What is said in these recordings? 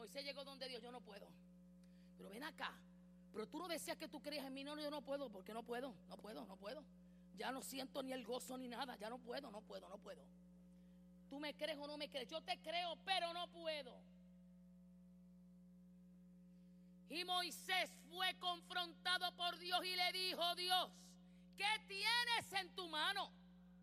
Moisés llegó donde Dios, yo no puedo. Pero ven acá, pero tú no decías que tú creías en mí. No, yo no puedo, porque no puedo. Ya no siento ni el gozo ni nada, ya no puedo. ¿Tú me crees o no me crees? Yo te creo, pero no puedo. Y Moisés fue confrontado por Dios y le dijo: Dios, ¿qué tienes en tu mano?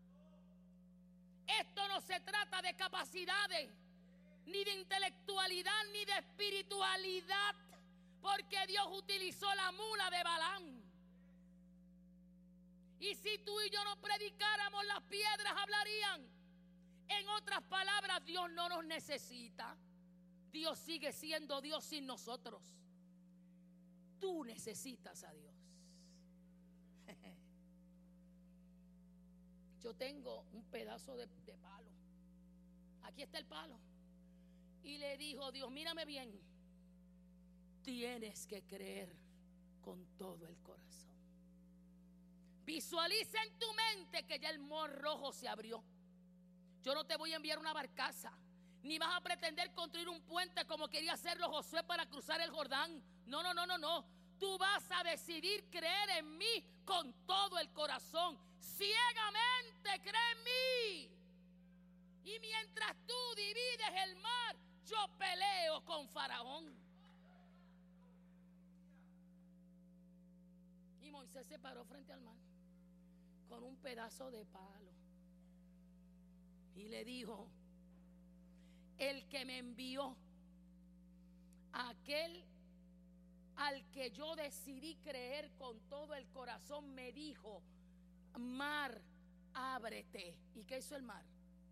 Esto no se trata de capacidades, ni de intelectualidad, ni de espiritualidad, porque Dios utilizó la mula de Balaam. Y si tú y yo no predicáramos, las piedras hablarían. En otras palabras, Dios no nos necesita. Dios sigue siendo Dios sin nosotros. Tú necesitas a Dios. Yo tengo un pedazo de palo. Aquí está el palo. Y le dijo Dios: mírame bien, tienes que creer con todo el corazón. Visualiza en tu mente que ya el mar Rojo se abrió. Yo no te voy a enviar una barcaza, ni vas a pretender construir un puente como quería hacerlo Josué para cruzar el Jordán. No. Tú vas a decidir creer en mí con todo el corazón. Ciegamente cree en mí. Y mientras tú divides el mar, yo peleo con Faraón. Y Moisés se paró frente al mar con un pedazo de palo y le dijo: el que me envió, aquel al que yo decidí creer con todo el corazón, me dijo: mar, ábrete. ¿Y qué hizo el mar?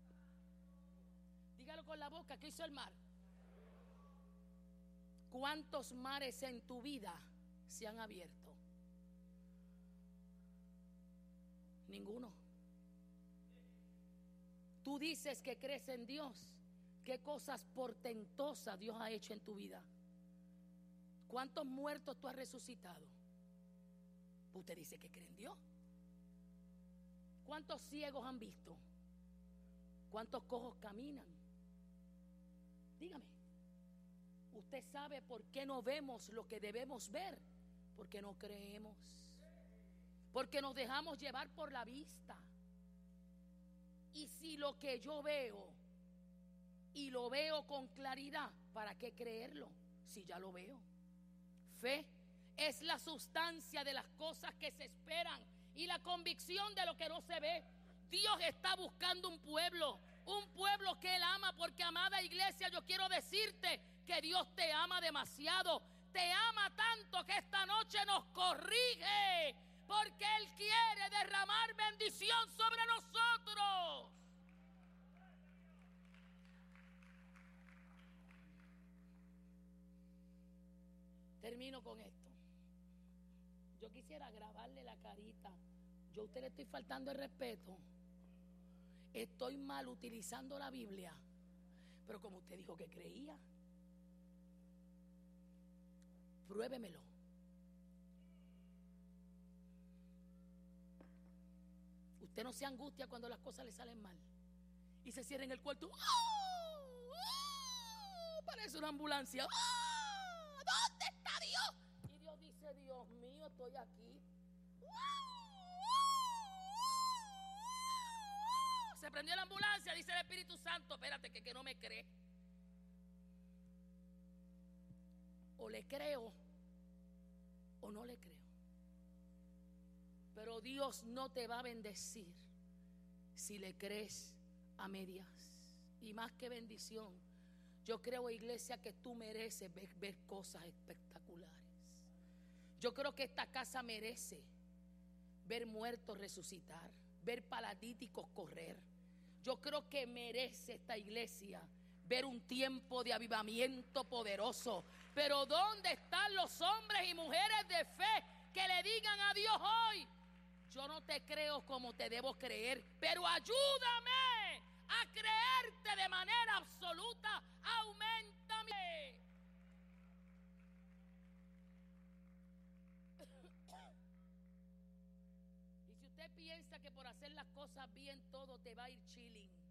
Dígalo con la boca, ¿qué hizo el mar? ¿Cuántos mares en tu vida se han abierto? Ninguno. Tú dices que crees en Dios. ¿Qué cosas portentosas Dios ha hecho en tu vida? ¿Cuántos muertos tú has resucitado? Usted dice que cree en Dios. ¿Cuántos ciegos han visto? ¿Cuántos cojos caminan? Dígame. Usted sabe por qué no vemos lo que debemos ver. Porque no creemos. Porque nos dejamos llevar por la vista. Y si lo que yo veo y lo veo con claridad, ¿para qué creerlo si ya lo veo? Fe es la sustancia de las cosas que se esperan y la convicción de lo que no se ve. Dios está buscando un pueblo que Él ama, porque, amada iglesia, yo quiero decirte que Dios te ama demasiado. Te ama tanto que esta noche nos corrige, porque Él quiere derramar bendición sobre nosotros. Termino con esto. Yo quisiera grabarle la carita. Yo a usted le estoy faltando el respeto. Estoy mal utilizando la Biblia. Pero como usted dijo que creía, pruébemelo. Usted no se angustia cuando las cosas le salen mal y se cierra en el cuarto. ¡Oh! ¡Oh! Parece una ambulancia. ¡Oh! ¿Dónde está Dios? Y Dios dice: Dios mío, estoy aquí. Se prendió la ambulancia, dice el Espíritu Santo. Espérate, que no me cree. O le creo o no le creo. Pero Dios no te va a bendecir si le crees a medias. Y más que bendición, yo creo, iglesia, que tú mereces ver cosas espectaculares. Yo creo que esta casa merece ver muertos resucitar, ver paralíticos correr. Yo creo que merece esta iglesia ver un tiempo de avivamiento poderoso. Pero ¿dónde están los hombres y mujeres de fe que le digan a Dios hoy: yo no te creo como te debo creer, pero ayúdame a creerte de manera absoluta, auméntame? Y si usted piensa que por hacer las cosas bien todo te va a ir chilling,